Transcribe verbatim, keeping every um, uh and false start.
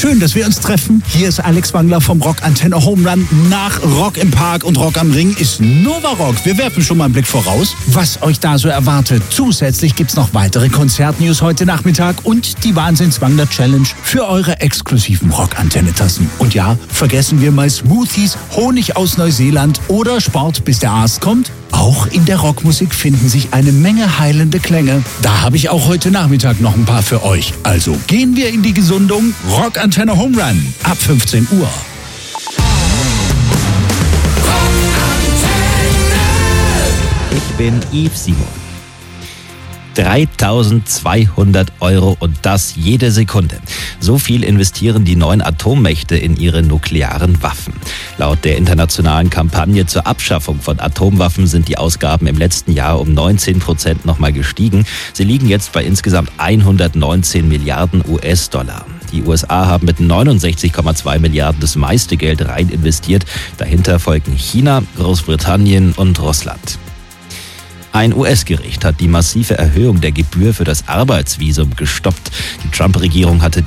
Schön, dass wir uns treffen. Hier ist Alex Wangler vom Rock Antenne Home Run. Nach Rock im Park und Rock am Ring ist Nova Rock. Wir werfen schon mal einen Blick voraus, was euch da so erwartet. Zusätzlich gibt's noch weitere Konzertnews heute Nachmittag und die Wahnsinns-Wangler Challenge für eure exklusiven Rock Antenne Tassen. Und ja, vergessen wir mal Smoothies, Honig aus Neuseeland oder Sport, bis der Arzt kommt. Auch in der Rockmusik finden sich eine Menge heilende Klänge. Da habe ich auch heute Nachmittag noch ein paar für euch. Also gehen wir in die Gesundung. Rock Antenne Home Run ab fünfzehn Uhr. Ich bin Yves Simon. dreitausendzweihundert Euro und das jede Sekunde. So viel investieren die neuen Atommächte in ihre nuklearen Waffen. Laut der internationalen Kampagne zur Abschaffung von Atomwaffen sind die Ausgaben im letzten Jahr um neunzehn Prozent nochmal gestiegen. Sie liegen jetzt bei insgesamt hundertneunzehn Milliarden U S-Dollar. Die U S A haben mit neunundsechzig Komma zwei Milliarden das meiste Geld rein investiert. Dahinter folgen China, Großbritannien und Russland. Ein U S-Gericht hat die massive Erhöhung der Gebühr für das Arbeitsvisum gestoppt. Die Trump-Regierung hatte